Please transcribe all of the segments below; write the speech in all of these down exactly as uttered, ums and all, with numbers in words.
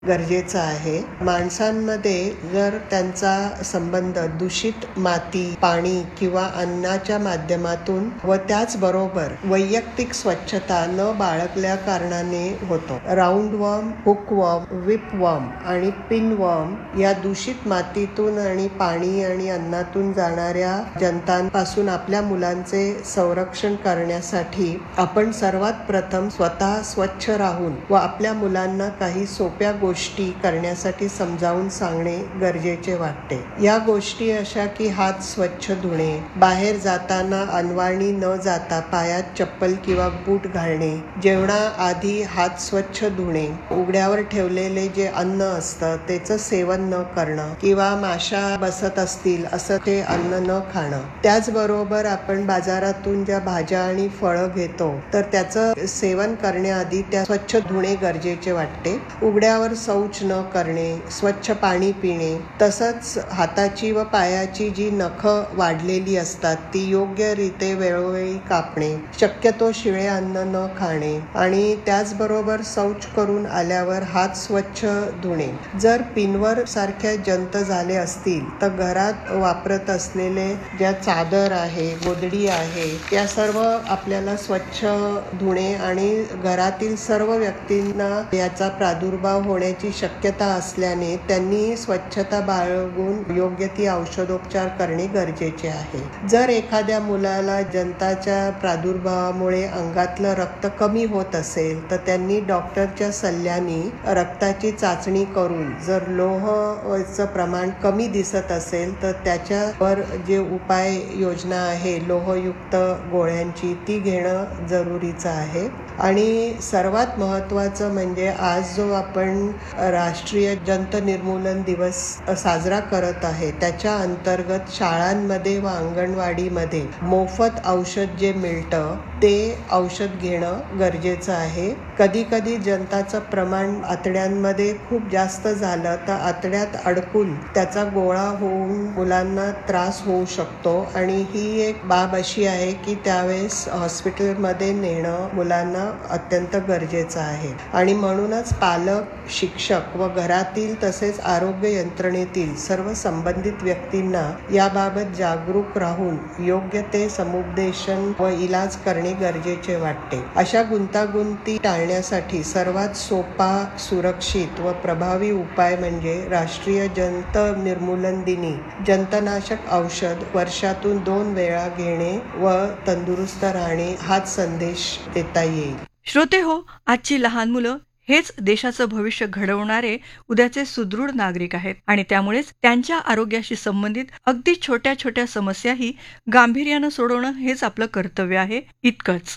गरजेचं आहे. माणसांमध्ये जर त्यांचा संबंध दूषित माती, पाणी किंवा अन्नाच्या माध्यमातून व त्याचबरोबर वैयक्तिक स्वच्छता न बाळगल्या कारणाने होतो. राऊंडवर्म, हुकवर्म, विपवर्म आणि पिनवर्म या दूषित मातीतून आणि पाणी आणि अन्नातून जाणाऱ्या जंतांपासून आपल्या मुलांचे संरक्षण करण्यासाठी आपण सर्वात प्रथम स्वतः स्वच्छ राहून व आपल्या मुलांना काही सोप्या गोष्टी करण्यासाठी समजावून सांगणे गरजेचे वाटते. या गोष्टी अशा की हात स्वच्छ धुणे, बाहेर जाताना अनवाणी न जाता पायात चप्पल किंवा बूट घालणे, जेवणाआधी हात स्वच्छ धुणे, उघड्यावर ठेवलेले जे अन्न असतं त्याचं सेवन न करणं किंवा माशा बसत असतील असं ते अन्न न खाणं. त्याचबरोबर आपण बाजारातून ज्या भाज्या आणि फळं घेतो तर त्याचं सेवन करण्याआधी त्या स्वच्छ धुणे गरजेचे वाटते. उघड्यावर शौच न करणे, स्वच्छ पाणी पिणे, तसंच हाताची व पायाची जी नखं वाढलेली असतात ती योग्य रीते वेळोवेळी कापणे, शक्यतो शिळे अन्न न खाणे आणि त्याचबरोबर शौच करून आल्यावर हात स्वच्छ धुणे. जर पिनवर सारख्या जंत झाले असतील तर घरात वापरत असलेले ज्या चादर आहे, गोधडी आहे, त्या सर्व आपल्याला स्वच्छ धुणे आणि घरातील सर्व व्यक्तींना याचा प्रादुर्भाव होण्याची शक्यता असल्याने त्यांनी स्वच्छता बाळगून योग्य ती औषधोपचार करणे गरजेचे आहे. जर एखाद्या मुलाला जंताच्या प्रादुर्भावामुळे अंगातलं रक्त कमी होत असेल तर त्यांनी डॉक्टरच्या सल्ल्याने रक्ताची चाचणी करून जर लोहाचं प्रमाण कमी दिसत असेल तर त्याच्यावर जे उपाय योजना आहे लोहयुक्त गोळ्यांची ती घेणं जरुरीचं आहे. आणि सर्वात महत्त्वाचं म्हणजे आज जो आपण राष्ट्रीय जंत निर्मूलन दिवस साजरा करत आहे त्याच्या अंतर्गत शाळांमध्ये व अंगणवाडीमध्ये मोफत औषध जे मिळतं ते औषध घेणं गरजेचं आहे. कधी कधी जंताचं प्रमाण आतड्यांमध्ये खूप जास्त झालं तर आतड्यात अडकून त्याचा गोळा होऊन मुलांना त्रास होऊ शकतो आणि ही एक बाब अशी आहे की त्यावेळेस हॉस्पिटलमध्ये नेणं मुलांना अत्यंत गरजेचं आहे. आणि म्हणूनच पालक, शिक्षक व घरातील तसेच आरोग्य यंत्रणेतील सर्व संबंधित व्यक्तींना याबाबत जागरूक राहून योग्य ते समुपदेशन व इलाज करणे गरजेचे वाटते. अशा गुंतागुंती टाळण्यासाठी सर्वात सोपा, सुरक्षित व प्रभावी उपाय म्हणजे राष्ट्रीय जंत निर्मूलन दिनी जंतनाशक औषध वर्षातून दोन वेळा घेणे व तंदुरुस्त राहणे हाच संदेश देता येईल. श्रोते हो, आजची लहान मुलं हेच देशाचं भविष्य घडवणारे उद्याचे सुदृढ नागरिक आहेत आणि त्यामुळेच त्यांच्या आरोग्याशी संबंधित अगदी छोट्या छोट्या समस्याही गांभीर्यानं सोडवणं हेच आपलं कर्तव्य आहे. इतकंच.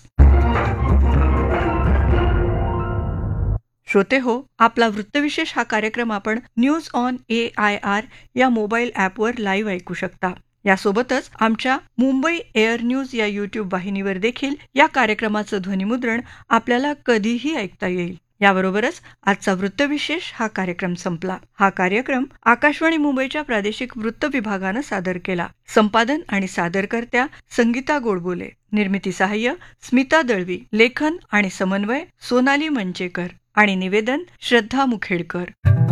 श्रोते हो, आपला वृत्तविशेष हा कार्यक्रम आपण news on A I R या मोबाईल ॲपवर लाईव्ह ऐकू शकता. यासोबतच आमच्या मुंबई एअर न्यूज या यूट्यूब वाहिनीवर देखील या कार्यक्रमाचं ध्वनिमुद्रण आपल्याला कधीही ऐकता येईल. याबरोबरच आजचा वृत्तविशेष हा कार्यक्रम संपला. हा कार्यक्रम आकाशवाणी मुंबईच्या प्रादेशिक वृत्त विभागानं सादर केला. संपादन आणि सादरकर्त्या संगीता गोडबोले, निर्मिती सहाय्य स्मिता दळवी, लेखन आणि समन्वय सोनाली मंचेकर आणि निवेदन श्रद्धा मुखेडकर.